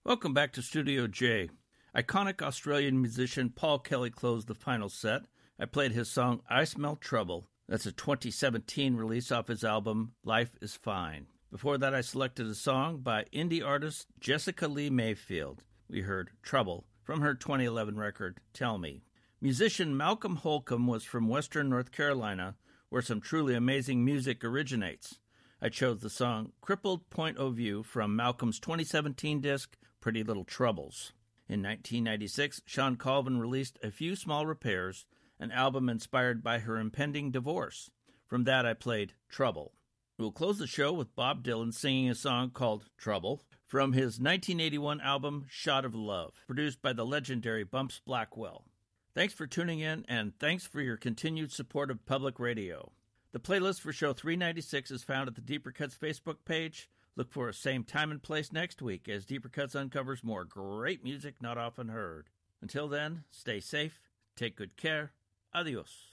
Welcome back to Studio J. Iconic Australian musician Paul Kelly closed the final set. I played his song I Smell Trouble. That's a 2017 release off his album Life is Fine. Before that, I selected a song by indie artist Jessica Lee Mayfield. We heard Trouble from her 2011 record Tell Me. Musician Malcolm Holcomb was from Western North Carolina, where some truly amazing music originates. I chose the song Crippled Point of View from Malcolm's 2017 disc Pretty Little Troubles. In 1996, Shawn Colvin released A Few Small Repairs, an album inspired by her impending divorce. From that, I played Trouble. We'll close the show with Bob Dylan singing a song called Trouble from his 1981 album Shot of Love, produced by the legendary Bumps Blackwell. Thanks for tuning in, and thanks for your continued support of public radio. The playlist for show 396 is found at the Deeper Cuts Facebook page. Look for a same time and place next week as Deeper Cuts uncovers more great music not often heard. Until then, stay safe, take good care. Adios.